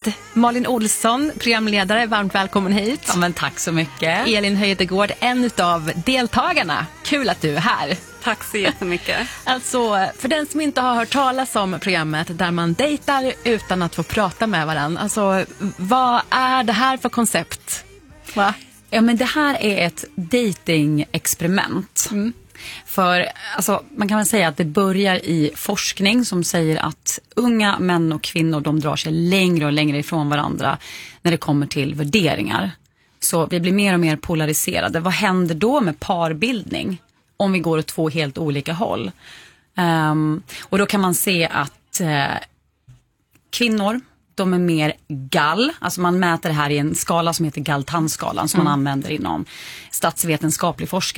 Malin Olsson, programledare, varmt välkommen hit. Ja, men tack så mycket. Elin Höjdegård, en av deltagarna. Kul att du är här. Tack så jättemycket. Alltså, för den som inte har hört talas om programmet där man dejtar utan att få prata med varandra. Alltså, vad är det här för koncept? Va? Ja, men det här är ett dating-experiment. För alltså, man kan väl säga att det börjar i forskning som säger att unga män och kvinnor, de drar sig längre och längre ifrån varandra när det kommer till värderingar. Så vi blir mer och mer polariserade. Vad händer då med parbildning om vi går åt två helt olika håll? Och då kan man se att kvinnor, de är mer gall. Alltså man mäter det här i en skala som heter Galtan-skalan som man använder inom statsvetenskaplig forskning.